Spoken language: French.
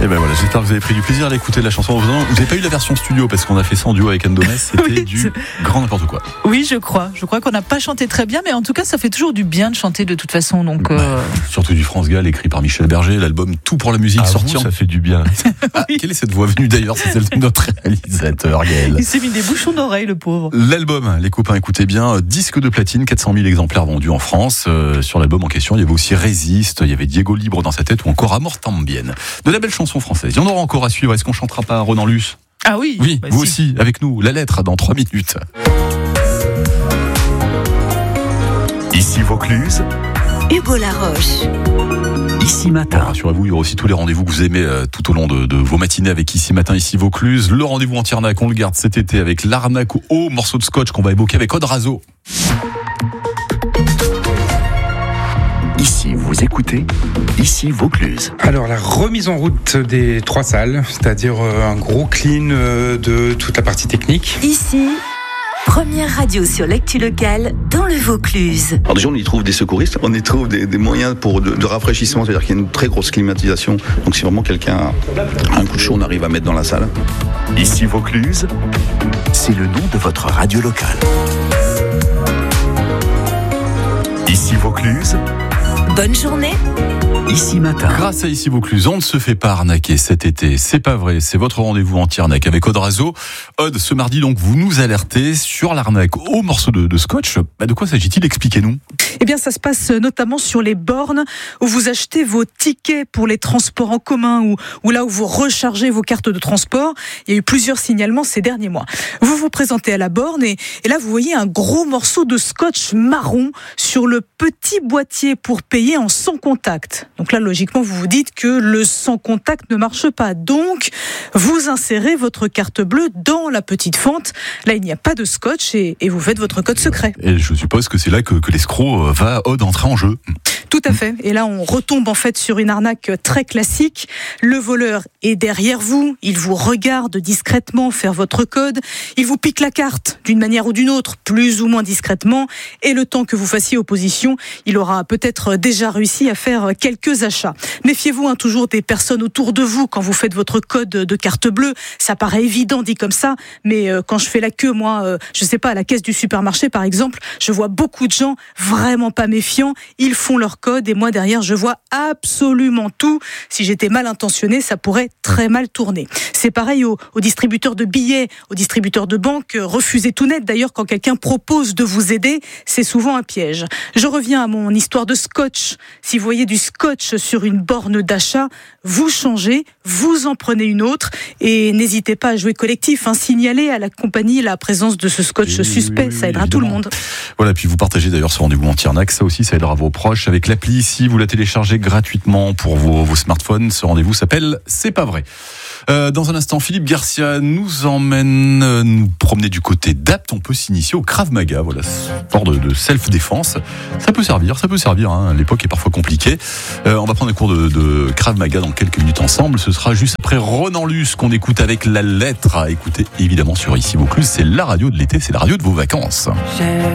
Et ben voilà, j'espère que vous avez pris du plaisir à l'écouter la chanson. Vous n'avez pas eu la version studio parce qu'on a fait ça en duo avec Anne Domès, c'était Oui, du grand n'importe quoi. Oui, je crois qu'on n'a pas chanté très bien, mais en tout cas, ça fait toujours du bien de chanter de toute façon. Donc, surtout du France Gall, écrit par Michel Berger, l'album Tout pour la musique sorti. Ça fait du bien. Oui. Quelle est cette voix venue d'ailleurs? C'est celle de notre réalisateur Gaël. Il s'est mis des bouchons d'oreilles, le pauvre. L'album, les copains, écoutez bien, disque de platine, 400 000 exemplaires vendus en France. Sur l'album en question, il y avait aussi Résiste, il y avait Diego Libre dans sa tête ou encore Amor Tambien. De la belle chanson française. Il y en aura encore à suivre. Est-ce qu'on chantera pas Ronan Luce? Ah oui. Oui, bah vous si. aussi, avec nous. La lettre dans 3 minutes. Ici Vaucluse, Hugo Laroche. Ici Matin. Rassurez-vous, il y aura aussi tous les rendez-vous que vous aimez tout au long de vos matinées avec Ici Matin, Ici Vaucluse. Le rendez-vous anti-arnaque, on le garde cet été avec l'arnaque au morceau de scotch qu'on va évoquer avec Aude Razo. Ici vous écoutez, ici Vaucluse. Alors la remise en route des 3 salles, c'est-à-dire un gros clean de toute la partie technique. Ici, première radio sur l'actu locale dans le Vaucluse. Alors déjà on y trouve des secouristes, on y trouve des moyens de rafraîchissement, c'est-à-dire qu'il y a une très grosse climatisation. Donc si vraiment quelqu'un a un coup de chaud, on arrive à mettre dans la salle. Ici Vaucluse, c'est le nom de votre radio locale. Ici Vaucluse, Bonne journée. Ici Matin. Grâce à Ici Vaucluse, on ne se fait pas arnaquer cet été. C'est pas vrai, c'est votre rendez-vous anti-arnaque avec Aude Razo. Aude, ce mardi donc, vous nous alertez sur l'arnaque au morceau de scotch. De quoi s'agit-il? Expliquez-nous. Eh bien, ça se passe notamment sur les bornes où vous achetez vos tickets pour les transports en commun ou là où vous rechargez vos cartes de transport. Il y a eu plusieurs signalements ces derniers mois. Vous vous présentez à la borne et là, vous voyez un gros morceau de scotch marron sur le petit boîtier pour payer en sans contact. Donc là, logiquement, vous vous dites que le sans contact ne marche pas. Donc, vous insérez votre carte bleue dans la petite fente. Là, il n'y a pas de scotch et vous faites votre code secret. Et je suppose que c'est là que l'escroc va, Aude, entrer en jeu. Tout à fait. Et là, on retombe en fait sur une arnaque très classique. Le voleur est derrière vous. Il vous regarde discrètement faire votre code. Il vous pique la carte d'une manière ou d'une autre, plus ou moins discrètement. Et le temps que vous fassiez opposition, il aura peut-être déjà réussi à faire quelques achats. Méfiez-vous toujours des personnes autour de vous quand vous faites votre code de carte bleue. Ça paraît évident dit comme ça, mais quand je fais la queue, moi, je sais pas, à la caisse du supermarché par exemple, je vois beaucoup de gens vraiment pas méfiants. Ils font leur code et moi derrière je vois absolument tout. Si j'étais mal intentionné, ça pourrait très mal tourner. C'est pareil aux distributeurs de billets, aux distributeurs de banque. Refusez tout net d'ailleurs quand quelqu'un propose de vous aider, c'est souvent un piège. Je reviens à mon histoire de scotch. Si vous voyez du scotch sur une borne d'achat, vous changez, vous en prenez une autre et n'hésitez pas à jouer collectif, signalez à la compagnie la présence de ce scotch suspect, ça aidera tout le monde. Voilà, puis vous partagez d'ailleurs ce rendez-vous anti-arnaque, ça aussi ça aidera vos proches avec l'appli ici, vous la téléchargez gratuitement pour vos smartphones. Ce rendez-vous s'appelle C'est pas vrai. Dans un instant, Philippe Garcia nous emmène nous promener du côté d'Apt. On peut s'initier au Krav Maga, voilà, sport de self-défense. Ça peut servir. L'époque est parfois compliquée. On va prendre un cours de Krav Maga dans quelques minutes ensemble. Ce sera juste après Ronan Luce qu'on écoute avec la lettre à écouter évidemment sur Ici Vaucluse. C'est la radio de l'été, c'est la radio de vos vacances.